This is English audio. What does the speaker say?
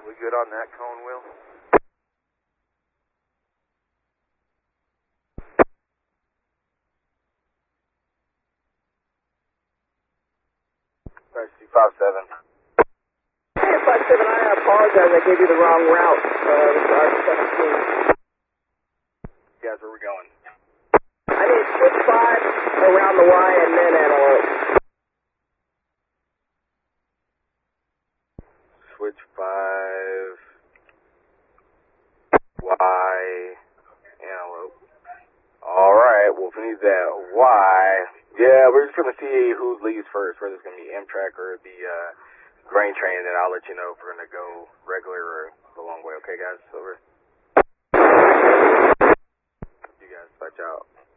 We good on that cone, Will? C57. Hey, 57, I apologize. I gave you the wrong route. This is R17. Guys, where we going? I need switch 5 around the Y and then antelope. Switch 5. Y. Antelope. Alright, well, if we need that Y, yeah, we're just going to see who leaves first, whether it's going to be Amtrak or the grain train, and then I'll let you know if we're going to go regular or the long way. Okay, guys? Over. You guys, watch out.